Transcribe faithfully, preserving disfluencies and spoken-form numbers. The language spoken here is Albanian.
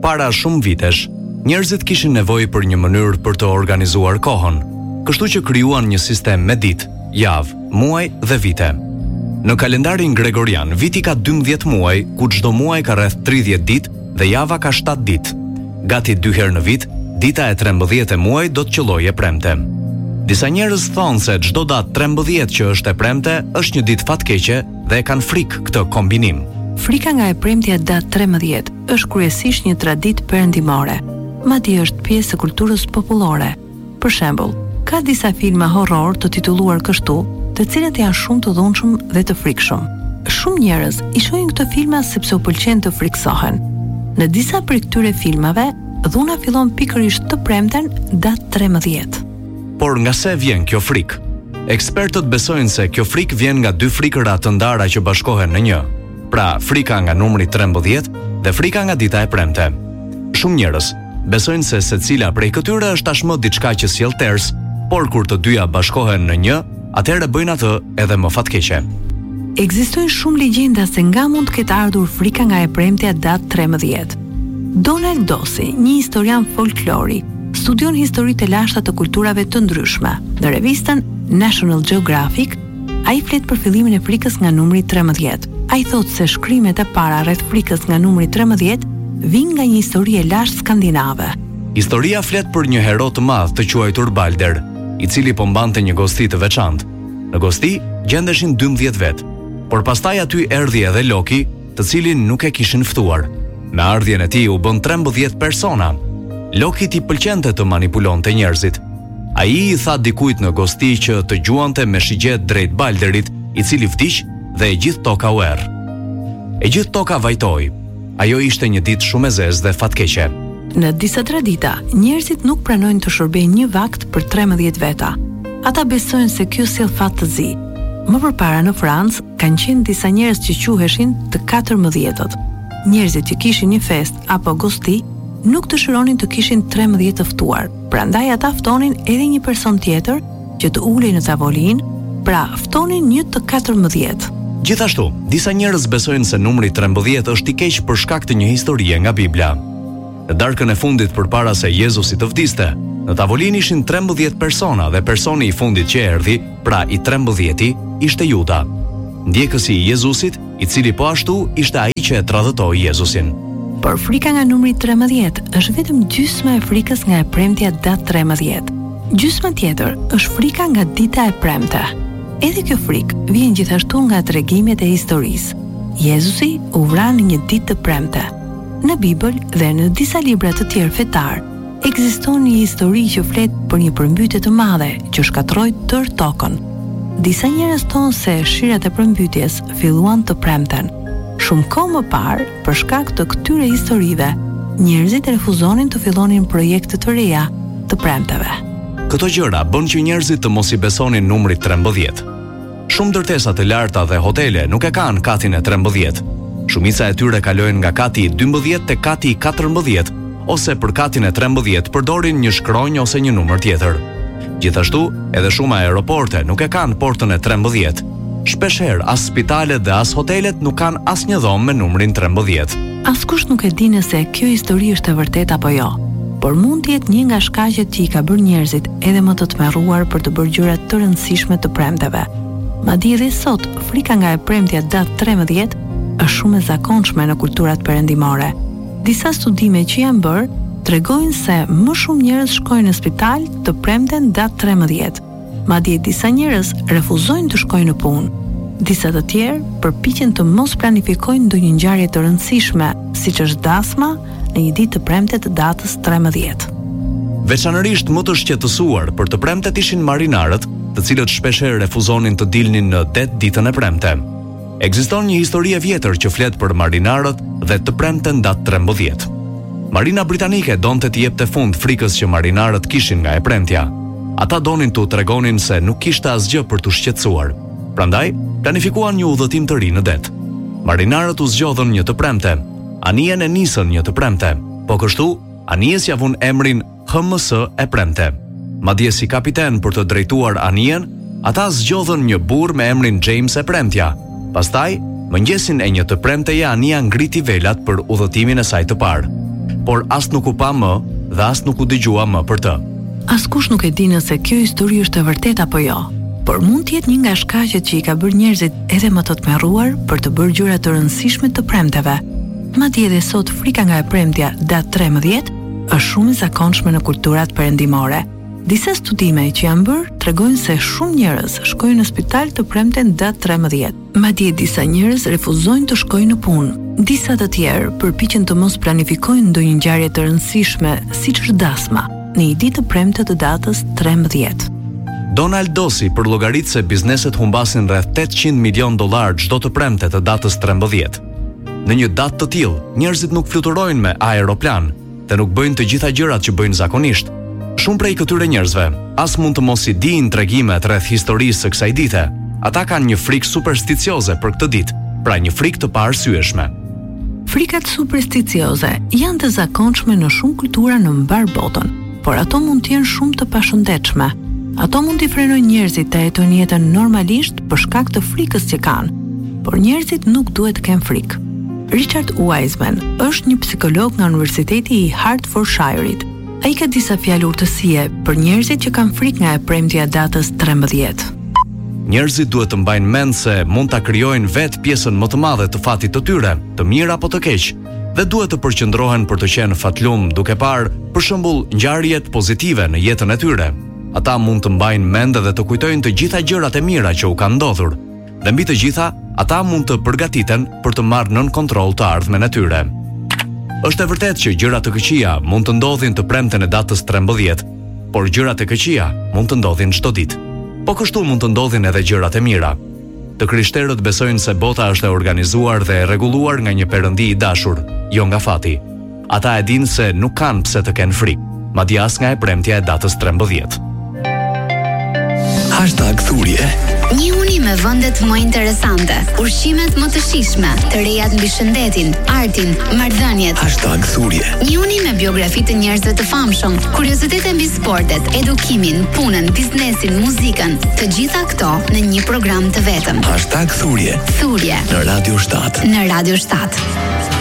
Para shumë vitesh, njerëzit kishin nevojë për një mënyrë për të organizuar kohën, kështu që krijuan një sistem me ditë, javë, muaj dhe vite. Në kalendarin gregorian, viti ka dymbëdhjetë muaj, ku çdo muaj ka rreth tridhjetë ditë dhe java ka shtatë ditë. Gati dy herë në vit, dita e trembëdhjetë e muaj do të qellojë e premte. Disa njerëz thonë se çdo datë trembëdhjetë që është e premte është një ditë fatkeqe dhe e kanë frikë këtë kombinim. Frika nga e premtja datë trembëdhjetë është kryesisht një traditë perëndimore, madje është pjesë e kulturës popullore. Për shembull, ka disa filma horror të titulluar kështu, të cilët janë shumë të dhunshëm dhe të frikshëm. Shumë njerëz i shohin këto filma sepse u pëlqen të friksohen. Në disa prej këtyre filmave, dhuna fillon pikërisht të premten datë trembëdhjetë. Por nga se vjen kjo frikë? Ekspertët besojnë se kjo frikë vjen nga dy frikëra të ndara që bashkohen në një. Pra, frika nga numri trembëdhjetë dhe frika nga dita e premte. Shumë njerëz besojnë se secila prej këtyre është tashmë diçka që sjell ters, por kur të dyja bashkohen në një, atëherë bëjnë atë edhe më fatkeqe. Ekzistojnë shumë legjenda se nga mund të ketë ardhur frika nga e premtja datë trembëdhjetë. Donald Dossi, një historian folklori, studion historitë e lashta të kulturave të ndryshme. Në revistën National Geographic, ai flet për fillimin e frikës nga numri trembëdhjetë. Ai thotë se shkrimet e para rreth frikës nga numri trembëdhjetë vijnë nga një histori e lashtë skandinave. Historia flet për një hero të madh të quajtur Balder, i cili po mbante një gosti të veçantë. Në gosti gjendeshin dymbëdhjetë vet, por pastaj aty erdhi edhe Loki, të cilin nuk e kishin ftuar. Me ardhjen e tij u bën trembëdhjetë persona. Loki i pëlqente të manipulonte njerëzit. Ai i tha dikujt në gosti që të gjuante me shigjet drejt Balderit, i cili vdiq dhe e gjithë toka u err. E gjithë toka vajtoi. Ajo ishte një ditë shumë e zezë dhe fatkeqe. Në disa tradita, njerëzit nuk pranojnë të shërbejnë një vakt për trembëdhjetë veta. Ata besojnë se kjo sjell fat të zi. Më përpara në Francë kanë qenë disa njerëz që quheshin të katërmbëdhjetët. Njerëzit që kishin një fest apo gosti nuk dëshironin të kishin trembëdhjetë të ftuar. Prandaj ata ftonin edhe një person tjetër që të ulej në tavolinë, pra ftonin një të katërmbëdhjetë. Gjithashtu, disa njerëz besojnë se numri trembëdhjetë është i keq për shkak të një historie nga Bibla. Në darkën e fundit përpara se Jezusi të vdiste, në tavolinë ishin trembëdhjetë persona dhe personi i fundit që erdhi, pra i trembëdhjeti, ishte Juda, ndjekësi i Jezusit, i cili po ashtu ishte ai që e tradhtoi Jezusin. Por frika nga numri trembëdhjetë është vetëm gjysma e frikës nga e premtja datë trembëdhjetë. Gjysma tjetër është frika nga dita e premte. Edhe kjo frikë vjen gjithashtu nga tregimet e historisë. Jezusi u vra në një ditë të premte. Në Bibël dhe në disa libra të tjerë fetar, ekziston një histori që flet për një përmbytje të madhe që shkatroi tërë tokën. Disa njerëz thonë se shirat e përmbytjes filluan të premten. Shumë kohë më parë, për shkak të këtyre historive, njerëzit refuzonin të fillonin projekte të reja të premteve. Këto gjëra bën që njerëzit të mos i besonin numrit trembëdhjetë. Shumë ndërtesa të larta dhe hotele nuk e kanë katin e trembëdhjetë. Shumica e tyre kalojnë nga kati i dymbëdhjetë te kati i katërmbëdhjetë, ose për katin e trembëdhjetë përdorin një shkronjë ose një numër tjetër. Gjithashtu, edhe shumë aeroporte nuk e kanë portën e trembëdhjetë. Shpeshherë as spitalet dhe as hotelet nuk kanë asnjë dhomë me numrin trembëdhjetë. Askush nuk e di nëse kjo histori është e vërtetë apo jo, por mund të jetë një nga shkaqet që i ka bërë njerëzit edhe më të tmerruar për të bërë gjëra të rëndësishme të premteve. Madje edhe sot, frika nga e premtja datë trembëdhjetë është shumë e zakonshme në kulturat perëndimore. Disa studime që janë bërë tregojnë se më shumë njerëz shkojnë në spital të premten datë trembëdhjetë. Madje disa njerëz refuzojnë të shkojnë në punë. Disa të tjerë përpiqen të mos planifikojnë ndonjë ngjarje të rëndësishme, siç është dasma, në një ditë të premte të datës trembëdhjetë. Veçanërisht më të shqetësuar për të premtet ishin marinarët, të cilët shpeshherë refuzonin të dilnin në det ditën e premte. Ekziston një histori e vjetër që flet për marinarët dhe të premten datë trembëdhjetë. Marina britanike donte të jepte fund frikës që marinarët kishin nga e premtja. Ata donin t'u tregonin se nuk kishte asgjë për t'u shqetësuar. Prandaj, planifikuan një udhëtim të ri në det. Marinarët u zgjodhën një të premte. Anijen e nisën një të premte. Po kështu, anijes ja vun emrin H M S e premte. Madje si kapiten për të drejtuar anijen, ata zgjodhën një burr me emrin James e premtja. Pastaj, mëngjesin e një të premteje ania ngriti velat për udhëtimin e saj të parë. por as nuk u pa më dhe as nuk u dëgjua më për të. Askush nuk e di nëse kjo histori është e vërtetë apo jo, por mund të jetë një nga shkaqet që i ka bërë njerëzit edhe më të tmerruar për të bërë gjëra të rëndësishme të premteve. Madje edhe sot frika nga e premtja datë tridhjetë është shumë e zakonshme në kulturat perëndimore. Disa studime që janë bërë tregojnë se shumë njerëz shkojnë në spital të premten datë tridhjetë. Madje disa njerëz refuzojnë të shkojnë në punë. Disa të tjerë përpiqen të mos planifikojnë ndonjë ngjarje të rëndësishme, siç është dasma, në një ditë të premte të datës tridhjetë. Donald Dosi përllogarit se bizneset humbasin rreth tetëqind milion dollar çdo të premte të datës tridhjetë. Në një datë të tillë, njerëzit nuk fluturojnë me aeroplan dhe nuk bëjnë të gjitha gjërat që bëjnë zakonisht. Shumë prej këtyre njerëzve as mund të mos i dinë tregimet rreth historisë së kësaj dite. Ata kanë një frikë supersticioze për këtë ditë, pra një frikë të paarsyeshme. Frikat supersticioze janë të zakonshme në shumë kultura në mbar botën, por ato mund të jenë shumë të pashëndetshme. Ato mund t'i frenojnë njerëzit të jetojnë jetën normalisht për shkak të frikës që kanë, por njerëzit nuk duhet të kenë frikë. Richard Wiseman është një psikolog nga Universiteti i Hertfordshire-it. Ai ka disa fjalë urtësie për njerëzit që kanë frikë nga e premtja datës tridhjetë. Njerëzit duhet të mbajnë mend se mund ta krijojnë vetë pjesën më të madhe të fatit të tyre, të mirë apo të keq, dhe duhet të përqendrohen për të qenë fatlum, duke parë, për shembull, ngjarjet pozitive në jetën e tyre. Ata mund të mbajnë mend dhe të kujtojnë të gjitha gjërat e mira që u kanë ndodhur, dhe mbi të gjitha, ata mund të përgatiten për të marrë nën kontroll të ardhmen e tyre. Është e vërtetë që gjërat të këqija mund të ndodhin të premten e datës tridhjetë, por gjërat e këqija mund të ndodhin çdo ditë. Po kështu mund të ndodhin edhe gjërat e mira. Të krishterët besojnë se bota është e organizuar dhe e rregulluar nga një perëndi i dashur, jo nga fati. Ata e dinë se nuk kanë pse të kenë frikë, madje as nga e premtja e datës tridhjetë. Hashtag thurje. Një uni me vendet më interesante, ushqimet më të shijshme, të rejat mbi shëndetin, artin, marrëdhëniet. Hashtag thurje. Një uni me biografi të njerëzve të famshëm, kuriozitete mbi sportet, edukimin, punën, biznesin, muzikën, të gjitha këto në një program të vetëm. Hashtag thurje. Thurje. Në Radio shtatë. Në Radio shtatë.